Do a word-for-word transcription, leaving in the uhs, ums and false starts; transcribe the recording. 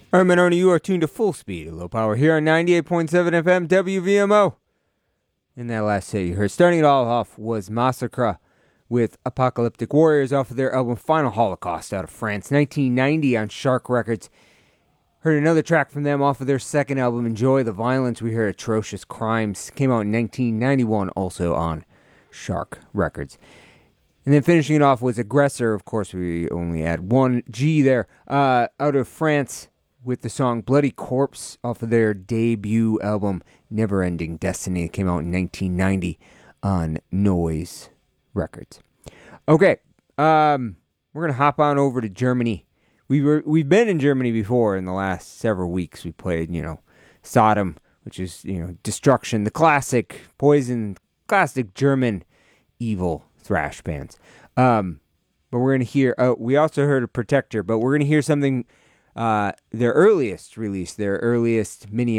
All right, Minona, you are tuned to full speed at low power here on ninety-eight point seven F M W V M O. In that last set you heard, starting it all off was Massacre with Apocalyptic Warriors off of their album Final Holocaust out of France, nineteen ninety on Shark Records. Heard another track from them off of their second album, Enjoy the Violence. We heard Atrocious Crimes, came out in nineteen ninety-one, also on Shark Records. And then finishing it off was Aggressor. Of course, we only add one G there, uh, out of France, with the song Bloody Corpse off of their debut album, Never Ending Destiny. It came out in nineteen ninety on Noise Records. Okay, um, we're going to hop on over to Germany. We were, we've been in Germany before in the last several weeks. We played, you know, Sodom, which is, you know, Destruction, the classic Poison, classic German evil thrash bands. Um, but we're going to hear, uh, we also heard a Protector, but we're going to hear something, uh, their earliest release, their earliest mini